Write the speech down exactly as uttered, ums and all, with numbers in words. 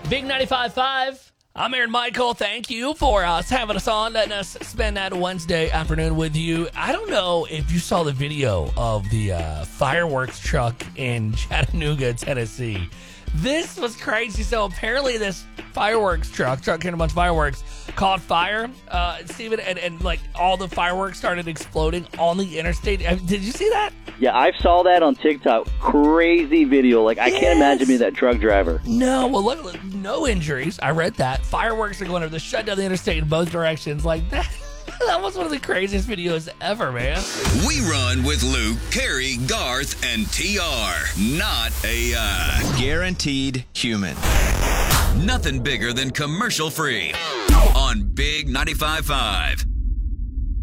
Big ninety-five point five. I'm Aaron Michael. Thank you for uh, having us on, letting us spend that Wednesday afternoon with you. I don't know if you saw the video of the uh, fireworks truck in Chattanooga, Tennessee. This was crazy. So apparently this fireworks truck, truck carrying a bunch of fireworks, caught fire, uh, Steven, and, and like all the fireworks started exploding on the interstate. Did you see that? Yeah, I saw that on TikTok. Crazy video. Like, I Yes. can't imagine being that truck driver. No, well, look, look, no injuries. I read that. Fireworks are going over. They shut down the interstate in both directions. Like, that, that was one of the craziest videos ever, man. We run with Luke, Carrie, Garth, and T R. Not A I. Guaranteed human. Nothing bigger than commercial free on Big ninety-five point five.